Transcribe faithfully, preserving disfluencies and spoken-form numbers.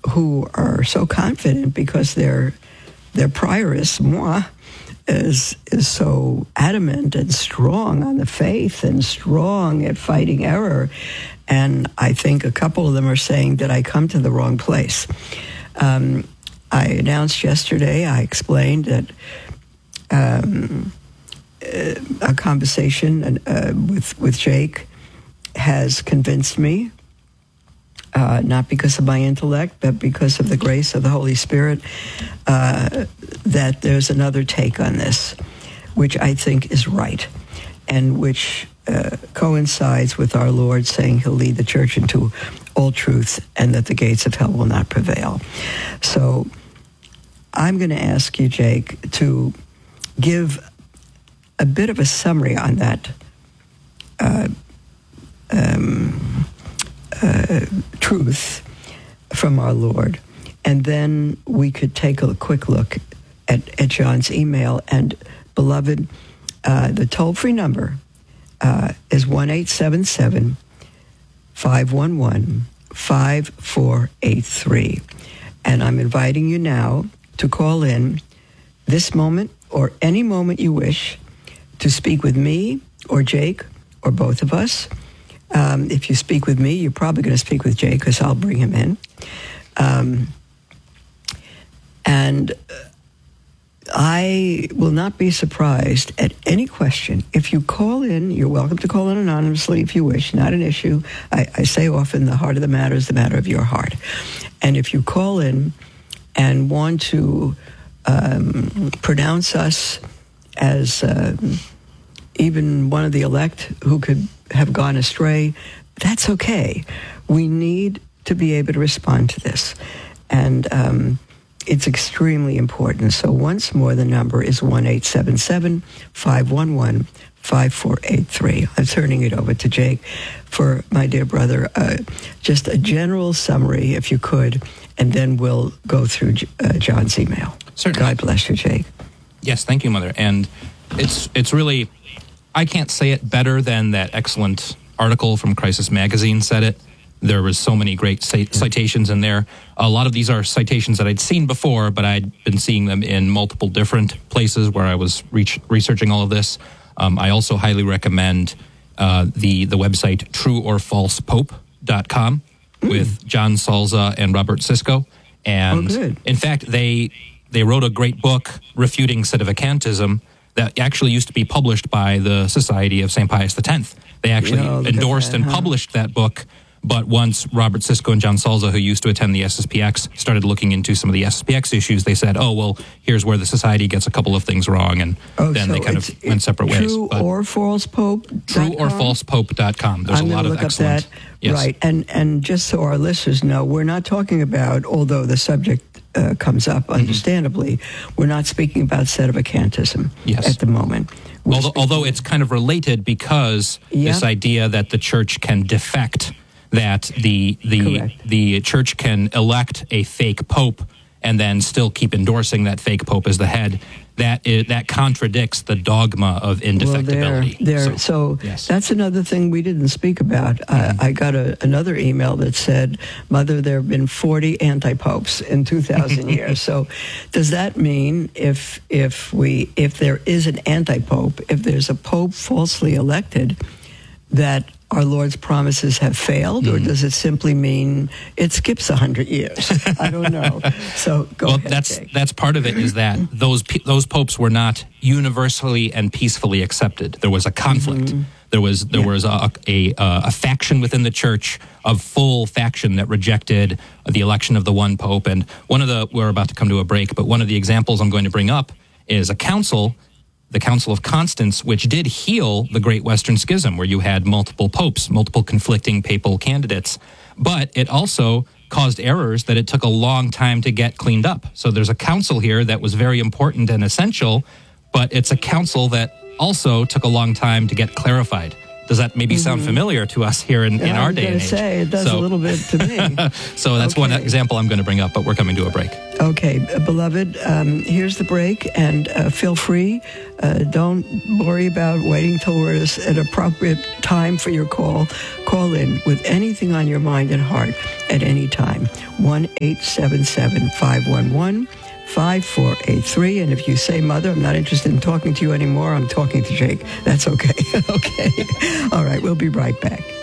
who are so confident because their their prioress, moi, is is so adamant and strong on the faith and strong at fighting error. And I think a couple of them are saying, did I come to the wrong place? Um, I announced yesterday, I explained that um, a conversation uh, with, with Jake has convinced me, uh, not because of my intellect, but because of the grace of the Holy Spirit, uh, that there's another take on this, which I think is right, and which uh, coincides with our Lord saying he'll lead the church into all truth and that the gates of hell will not prevail. So I'm going to ask you, Jake, to give a bit of a summary on that uh, um, uh, truth from our Lord. And then we could take a quick look at, at John's email. And, beloved, uh, the toll-free number uh, is one eight seven seven, five one one, five four eight three. And I'm inviting you now to call in this moment or any moment you wish to speak with me or Jake or both of us. Um, if you speak with me, you're probably going to speak with Jake because I'll bring him in. Um, and I will not be surprised at any question. If you call in, you're welcome to call in anonymously if you wish, not an issue. I, I say often the heart of the matter is the matter of your heart. And if you call in and want to um, pronounce us as uh, even one of the elect who could have gone astray, that's okay. We need to be able to respond to this. And um, it's extremely important. So once more, the number is one eight seven seven, five one one, five four eight three. I'm turning it over to Jake for, my dear brother, uh, just a general summary, if you could, and then we'll go through uh, John's email. Certainly. God bless you, Jake. Yes, thank you, Mother. And it's it's really, I can't say it better than that excellent article from Crisis Magazine said it. There was so many great cit- citations in there. A lot of these are citations that I'd seen before, but I'd been seeing them in multiple different places where I was re- researching all of this. Um, I also highly recommend uh, the the website true or false pope dot com mm. with John Salza and Robert Sisko. And oh, in fact, they they wrote a great book refuting sedevacantism that actually used to be published by the Society of Saint Pius X. They actually yeah, endorsed that, and huh? published that book. But once Robert Sisko and John Salza, who used to attend the S S P X, started looking into some of the S S P X issues, they said, oh, well, here's where the society gets a couple of things wrong. And oh, then so they kind of went separate ways. True or false pope? True or false pope dot com. There's I'm a lot of look excellent. Up that. Yes. Right. And, and just so our listeners know, we're not talking about, although the subject uh, comes up, understandably, mm-hmm. we're not speaking about sedevacantism yes. at the moment. Although, although it's kind of related because yeah. this idea that the church can defect, that the the Correct. the church can elect a fake pope and then still keep endorsing that fake pope as the head, that is, that contradicts the dogma of indefectibility. Well, there, there. So, so yes. that's another thing we didn't speak about. Mm-hmm. I, I got a, another email that said, Mother, there have been forty anti-popes in two thousand years. So does that mean if if we if there is an anti-pope, if there's a pope falsely elected, that our Lord's promises have failed, or mm. does it simply mean it skips a hundred years? I don't know. So go well, ahead. that's Jake. that's part of it. Is that those those popes were not universally and peacefully accepted. There was a conflict. Mm-hmm. There was there yeah. was a, a a faction within the church, a full faction that rejected the election of the one pope. And one of the we're about to come to a break, but one of the examples I'm going to bring up is a council. The Council of Constance, which did heal the Great Western Schism, where you had multiple popes, multiple conflicting papal candidates. But it also caused errors that it took a long time to get cleaned up. So there's a council here that was very important and essential, but it's a council that also took a long time to get clarified, Does that maybe sound familiar to us here in, in I our was day and going to age? say, it does So- a little bit to me. So that's one Okay. example I'm going to bring up, but we're coming to a break. Okay, uh, beloved, um, here's the break, and uh, feel free. Uh, don't worry about waiting till we're at an appropriate time for your call. Call in with anything on your mind and heart at any time. one eight seven seven, five one one, five four eight three. And if you say, Mother, I'm not interested in talking to you anymore, I'm talking to Jake. That's okay. Okay. All right, we'll be right back.